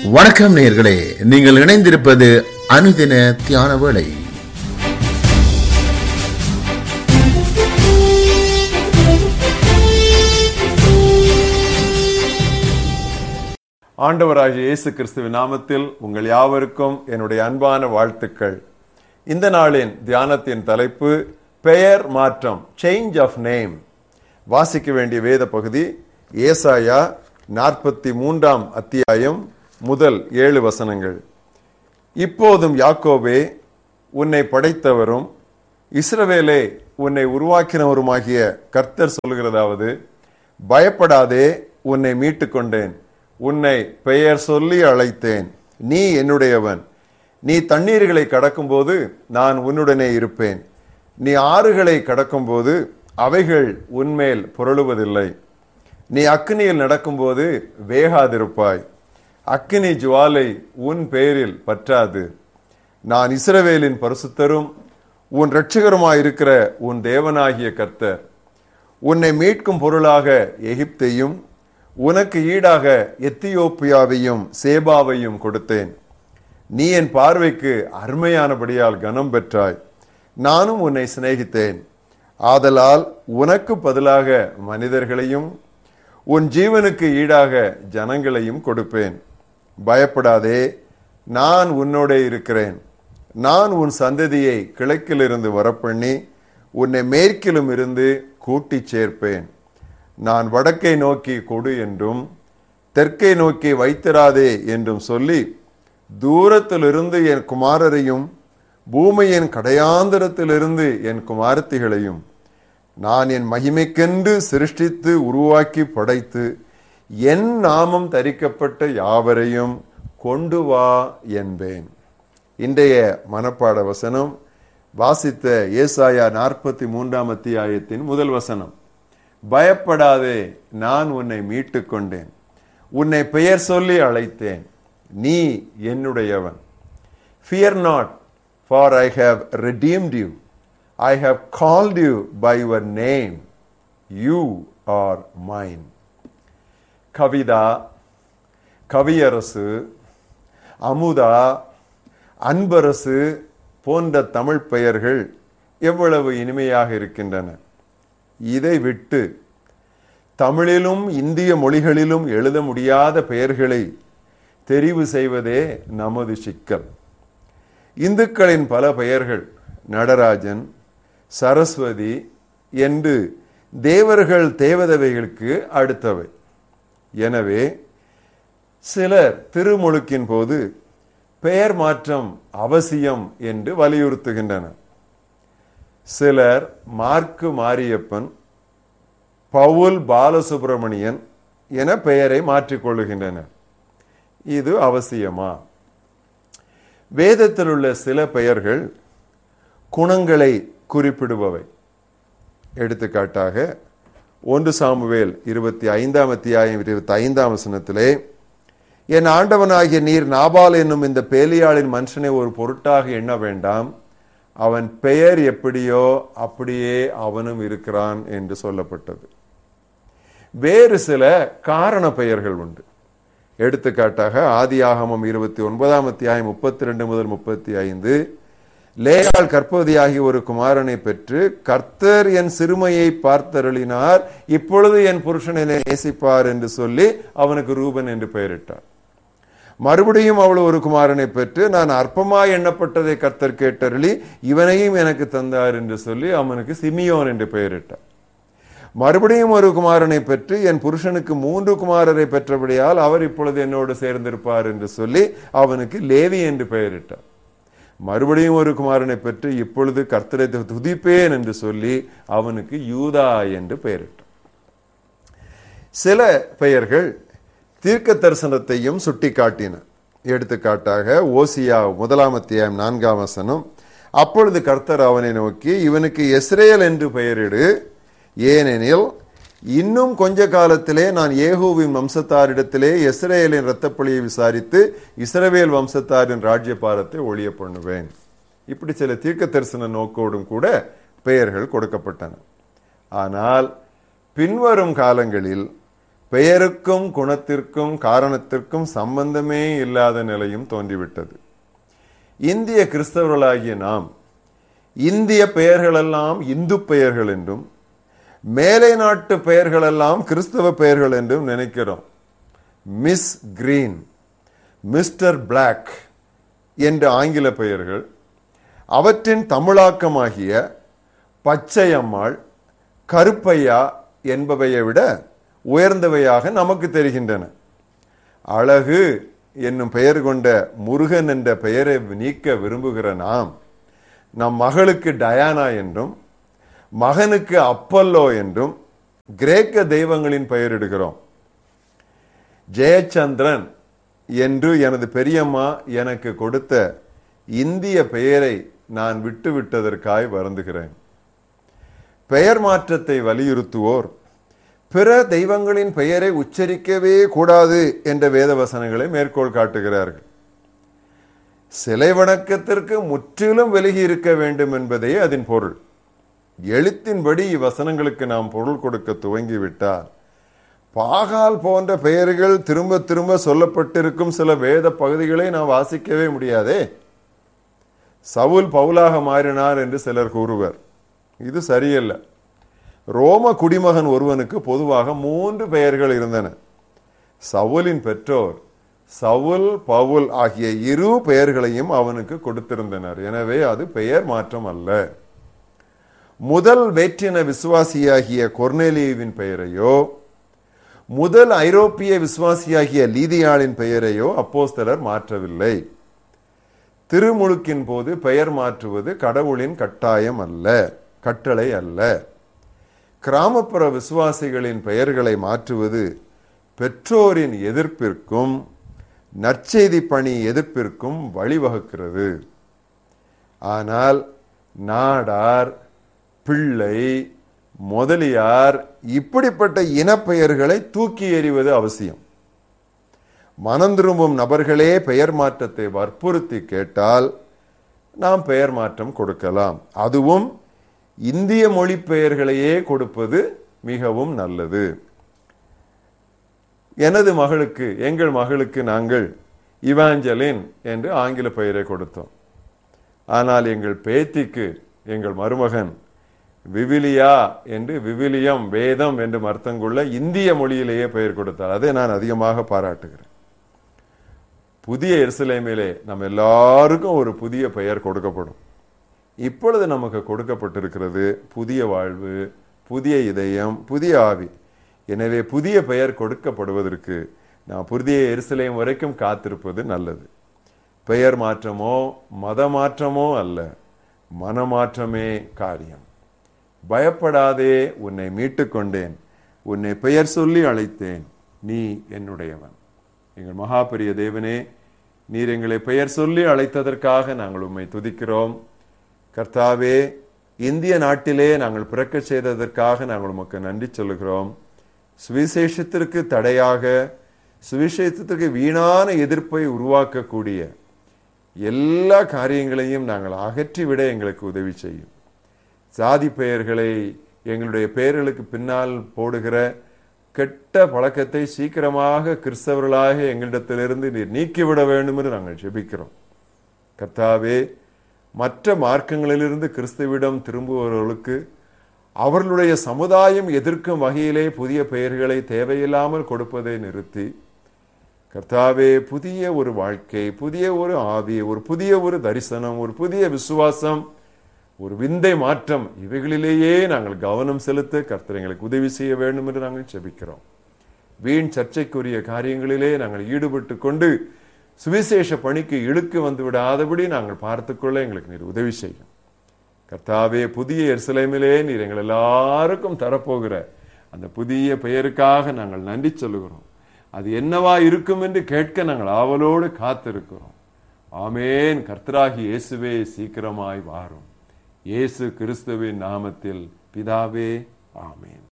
வணக்கம் நேயர்களே, நீங்கள் இணைந்திருப்பது அனுதின தியான வேளை. ஆண்டவராகிய இயேசு கிறிஸ்துவின் நாமத்தில் உங்கள் யாவருக்கும் என்னுடைய அன்பான வாழ்த்துக்கள். இந்த நாளின் தியானத்தின் தலைப்பு பெயர் மாற்றம், சேஞ்ச் ஆஃப் நேம். வாசிக்க வேண்டிய வேத பகுதி ஏசாயா 43 அத்தியாயம் முதல் 7 வசனங்கள். இப்போதும் யாக்கோபே, உன்னை படைத்தவரும் இஸ்ரவேலே உன்னை உருவாக்கினவருமாகிய கர்த்தர் சொல்கிறதாவது, பயப்படாதே, உன்னை மீட்டுக் கொண்டேன், உன்னை பெயர் சொல்லி அழைத்தேன், நீ என்னுடையவன். நீ தண்ணீர்களை கடக்கும்போது நான் உன்னுடனே இருப்பேன், நீ ஆறுகளை கடக்கும்போது அவைகள் உன்மேல் புரளுவதில்லை. நீ அக்கினியில் நடக்கும்போது வேகாதிருப்பாய், அக்கினி ஜுவாலை உன் பேரில் பற்றாது. நான் இஸ்ரவேலின் பரிசுத்தரும் உன் இரட்சகருமாயிருக்கிற உன் தேவனாகிய கர்த்தர். உன்னை மீட்கும் பொருளாக எகிப்தையும் உனக்கு ஈடாக எத்தியோப்பியாவையும் சேபாவையும் கொடுத்தேன். நீ என் பார்வைக்கு அருமையானபடியால் கனம் பெற்றாய், நானும் உன்னை சிநேகித்தேன். ஆதலால் உனக்கு பதிலாக மனிதர்களையும் உன் ஜீவனுக்கு ஈடாக ஜனங்களையும் கொடுப்பேன். பயப்படாதே, நான் உன்னோட இருக்கிறேன். நான் உன் சந்ததியை கிழக்கிலிருந்து வரப்பண்ணி உன்னை மேற்கிலும் இருந்து கூட்டி சேர்ப்பேன். நான் வடக்கை நோக்கி கொடு என்றும் தெற்கை நோக்கி வைத்திராதே என்றும் சொல்லி, தூரத்திலிருந்து என் குமாரரையும் பூமியின் கடையாந்தரத்திலிருந்து என் குமாரத்திகளையும் நான் என் மகிமைக்கென்று சிருஷ்டித்து உருவாக்கி படைத்து என் நாமம் தரிக்கப்பட்ட யாவரையும் கொண்டு வா என்பேன். இன்றைய மனப்பாட வசனம் வாசித்த ஏசாயா 43 அத்தியாயத்தின் முதல் வசனம். பயப்படாதே, நான் உன்னை மீட்டுக் கொண்டேன், உன்னை பெயர் சொல்லி அழைத்தேன், நீ என்னுடையவன். Fear not, for I have redeemed you. I have called you by your name. You are mine. Kavitha, கவியரசு, அமுதா, அன்பரசு போன்ற தமிழ் பெயர்கள் எவ்வளவு இனிமையாக இருக்கின்றன. இதை விட்டு தமிழிலும் இந்திய மொழிகளிலும் எழுத முடியாத பெயர்களை தெரிவு செய்வதே நமது சிக்கல். இந்துக்களின் பல பெயர்கள் நடராஜன், சரஸ்வதி என்று தேவர்கள் தேவதவைகளுக்கு அடுத்தவை. எனவே சிலர் திருமுழுக்கின் போது பெயர் மாற்றம் அவசியம் என்று வலியுறுத்துகின்றனர். சிலர் மார்க்கு மாரியப்பன், பவுல் பாலசுப்பிரமணியன் என பெயரை மாற்றிக்கொள்ளுகின்றனர். இது அவசியமா? வேதத்தில் உள்ள சில பெயர்கள் குணங்களை குறிப்பிடுபவை. எடுத்துக்காட்டாக 1 சாமுவேல் 25 அத்தியாயம் 25 வசனத்திலே, என் ஆண்டவனாகிய நீர் நாபால் என்னும் இந்த பேலியாளின் மனுஷனை ஒரு பொருட்டாக எண்ண வேண்டாம், அவன் பெயர் எப்படியோ அப்படியே அவனும் இருக்கிறான் என்று சொல்லப்பட்டது. வேறு சில காரண பெயர்கள் உண்டு. எடுத்துக்காட்டாக ஆதியாகமம் 29 அத்தியாயம் 32 முதல் 35, லேயாள் கர்ப்பவதியாகி ஒரு குமாரனை பெற்று, கர்த்தர் என் சிறுமையை பார்த்தருளினார், இப்பொழுது என் புருஷனை நேசிப்பார் என்று சொல்லி அவனுக்கு ரூபன் என்று பெயரிட்டார். மறுபடியும் அவள் ஒரு குமாரனை பெற்று, நான் அற்பமாய் எண்ணப்பட்டதை கர்த்தர் கேட்டருளி இவனையும் எனக்கு தந்தார் என்று சொல்லி அவனுக்கு சிமியோன் என்று பெயரிட்டார். மறுபடியும் ஒரு குமாரனை பெற்று, என் புருஷனுக்கு 3 குமாரரை பெற்றபடியால் அவர் இப்பொழுது என்னோடு சேர்ந்திருப்பார் என்று சொல்லி அவனுக்கு லேவி என்று பெயரிட்டார். மறுபடியும் ஒரு குமாரனை பெற்று, இப்பொழுது கர்த்தரை துதிப்பேன் என்று சொல்லி அவனுக்கு யூதா என்று பெயரிட்டார். சில பெயர்கள் தீர்க்க தரிசனத்தையும் சுட்டி காட்டின. எடுத்துக்காட்டாக ஓசியா 1 அத்தியாயம் 4 வசனம், அப்பொழுது கர்த்தர் அவனை நோக்கி, இவனுக்கு எஸ்ரேல் என்று பெயரிடு, ஏனெனில் இன்னும் கொஞ்ச காலத்திலே நான் ஏகூவின் வம்சத்தாரிடத்திலே இஸ்ரவேலின் இரத்தப்பழியை விசாரித்து இஸ்ரவேல் வம்சத்தாரின் ராஜ்யபாரத்தை ஒழிய பண்ணுவேன். இப்படி சில தீர்க்க தரிசன நோக்கோடும் கூட பெயர்கள் கொடுக்கப்பட்டன. ஆனால் பின்வரும் காலங்களில் பெயருக்கும் குணத்திற்கும் காரணத்திற்கும் சம்பந்தமே இல்லாத நிலையும் தோன்றிவிட்டது. இந்திய கிறிஸ்தவர்களாகிய நாம் இந்திய பெயர்களெல்லாம் இந்து பெயர்கள் என்றும் மேலை நாட்டு பெயர்களெல்லாம் கிறிஸ்தவ பெயர்கள் என்றும் நினைக்கிறோம். மிஸ் கிரீன், மிஸ்டர் பிளாக் என்ற ஆங்கில பெயர்கள் அவற்றின் தமிழாக்கமாகிய பச்சையம்மாள், கருப்பையா என்பவையை விட உயர்ந்தவையாக நமக்கு தெரிகின்றன. அழகு என்னும் பெயர் கொண்ட முருகன் என்ற பெயரை நீக்க விரும்புகிற நாம் நம் மகளுக்கு டயானா என்றும் மகனுக்கு அப்பல்லோ என்றும் கிரேக்க தெய்வங்களின் பெயரிடுகிறோம். ஜெயச்சந்திரன் என்று எனது பெரியம்மா எனக்கு கொடுத்த இந்திய பெயரை நான் விட்டுவிட்டதற்காய் வருந்துகிறேன். பெயர் மாற்றத்தை வலியுறுத்துவோர் பிற தெய்வங்களின் பெயரை உச்சரிக்கவே கூடாது என்ற வேத வசனங்களை மேற்கோள் காட்டுகிறார்கள். சிலை வணக்கத்திற்கு முற்றிலும் விலகி இருக்க வேண்டும் என்பதே அதன் பொருள். எழுத்தின்படி இவ்வசனங்களுக்கு நாம் பொருள் கொடுக்க துவங்கிவிட்டால் பாகால் போன்ற பெயர்கள் திரும்ப திரும்ப சொல்லப்பட்டிருக்கும் சில வேத பகுதிகளை நாம் வாசிக்கவே முடியாதே. சவுல் பவுலாக மாறினார் என்று சிலர் கூறுவர். இது சரியல்ல. ரோம குடிமகன் ஒருவனுக்கு பொதுவாக 3 பெயர்கள் இருந்தன. சவுலின் பெற்றோர் சவுல், பவுல் ஆகிய 2 பெயர்களையும் அவனுக்கு கொடுத்திருந்தனர். எனவே அது பெயர் மாற்றம் அல்ல. முதல் வேற்றின விசுவாசியாகிய கொர்னேலியுவின் பெயரையோ முதல் ஐரோப்பிய விசுவாசியாகிய லீதியாளின் பெயரையோ அப்போஸ்தலர் மாற்றவில்லை. திருமுழுக்கின் போது பெயர் மாற்றுவது கடவுளின் கட்டாயம் அல்ல, கட்டளை அல்ல. கிராமப்புற விசுவாசிகளின் பெயர்களை மாற்றுவது பெற்றோரின் எதிர்ப்பிற்கும் நற்செய்தி பணி எதிர்ப்பிற்கும் வழிவகுக்கிறது. ஆனால் நாடார், பிள்ளை, முதலியார் இப்படிப்பட்ட இனப்பெயர்களை தூக்கி எறிவது அவசியம். மனம் திரும்பும் நபர்களே பெயர் மாற்றத்தை வற்புறுத்தி கேட்டால் நாம் பெயர் மாற்றம் கொடுக்கலாம். அதுவும் இந்திய மொழி பெயர்களையே கொடுப்பது மிகவும் நல்லது. எனது மகளுக்கு, எங்கள் மகளுக்கு நாங்கள் இவாஞ்சலின் என்று ஆங்கில பெயரை கொடுத்தோம். ஆனால் எங்கள் பேத்திக்கு எங்கள் மருமகன் விவிலியா என்று, விவிலியம் வேதம் என்று அர்த்தம் கொள்ள இந்திய மொழியிலேயே பெயர் கொடுத்தார். அதை நான் அதிகமாக பாராட்டுகிறேன். புதிய எருசலேமிலே நம்ம எல்லாருக்கும் ஒரு புதிய பெயர் கொடுக்கப்படும். இப்பொழுது நமக்கு கொடுக்கப்பட்டிருக்கிறது புதிய வாழ்வு, புதிய இதயம், புதிய ஆவி. எனவே புதிய பெயர் கொடுக்கப்படுவதற்கு நான் புதிய எருசலேம் வரைக்கும் காத்திருப்பது நல்லது. பெயர் மாற்றமோ மத மாற்றமோ அல்ல, மனமாற்றமே காரியம். பயப்படாதே, உன்னை மீட்டு கொண்டேன், உன்னை பெயர் சொல்லி அழைத்தேன், நீ என்னுடையவன். எங்கள் மகாபெரிய தேவனே, நீர் எங்களை பெயர் சொல்லி அழைத்ததற்காக நாங்கள் உம்மை துதிக்கிறோம். கர்த்தாவே, இந்திய நாட்டிலே நாங்கள் பிறக்க செய்ததற்காக நாங்கள் உமக்கு நன்றி சொல்லுகிறோம். சுவிசேஷத்திற்கு தடையாக, சுவிசேஷத்திற்கு வீணான எதிர்ப்பை உருவாக்கக்கூடிய எல்லா காரியங்களையும் நாங்கள் அகற்றிவிட எங்களுக்கு உதவி செய்யும். சாதி பெயர்களை, எங்களுடைய பெயர்களுக்கு பின்னால் போடுகிற கெட்ட பழக்கத்தை சீக்கிரமாக கிறிஸ்தவர்களாக எங்களிடத்திலிருந்து நீர் நீக்கிவிட வேண்டும் என்று நாங்கள் ஜெபிக்கிறோம். கர்த்தாவே, மற்ற மார்க்கங்களிலிருந்து கிறிஸ்துவிடம் திரும்புபவர்களுக்கு அவர்களுடைய சமுதாயம் எதிர்க்கும் வகையிலே புதிய பெயர்களை தேவையில்லாமல் கொடுப்பதை நிறுத்தி, கர்த்தாவே, புதிய ஒரு வாழ்க்கை, புதிய ஒரு ஆவி, ஒரு புதிய ஒரு தரிசனம், ஒரு புதிய விசுவாசம், ஒரு விந்தை மாற்றம், இவைகளிலேயே நாங்கள் கவனம் செலுத்த கர்த்தர் எங்களுக்கு உதவி செய்ய வேண்டும் என்று நாங்கள் ஜெபிக்கிறோம். வீண் சர்ச்சைக்குரிய காரியங்களிலே நாங்கள் ஈடுபட்டு கொண்டு சுவிசேஷ பணிக்கு இழுக்கு வந்து விடாதபடி நாங்கள் பார்த்துக்கொள்ள எங்களுக்கு நீர் உதவி செய்யும். கர்த்தாவே, புதிய எருசலேமிலே நீர் எங்கள் எல்லாருக்கும் தரப்போகிற அந்த புதிய பெயருக்காக நாங்கள் நன்றி சொல்லுகிறோம். அது என்னவா இருக்கும் என்று கேட்க நாங்கள் ஆவலோடு காத்திருக்கிறோம். ஆமேன். கர்த்தராகி இயேசுவே சீக்கிரமாய் வாரும். இயேசு கிறிஸ்துவின் நாமத்தில் பிதாவே, ஆமேன்.